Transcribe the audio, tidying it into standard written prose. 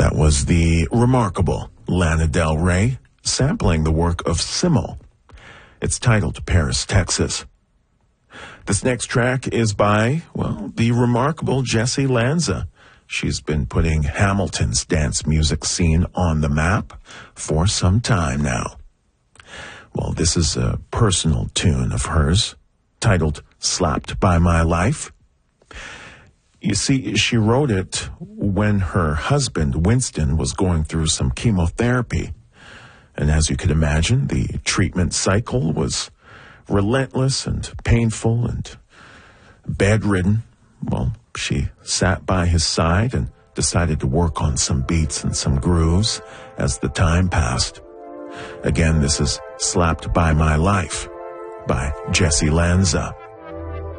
That was the remarkable Lana Del Rey sampling the work of Simmel. It's titled Paris, Texas. This next track is by, well, the remarkable Jessie Lanza. She's been putting Hamilton's dance music scene on the map for some time now. Well, this is a personal tune of hers, titled Slapped by My Life. You see, she wrote it when her husband, Winston, was going through some chemotherapy. And as you can imagine, the treatment cycle was relentless and painful and bedridden. Well, she sat by his side and decided to work on some beats and some grooves as the time passed. Again, this is Slapped by My Life by Jessie Lanza.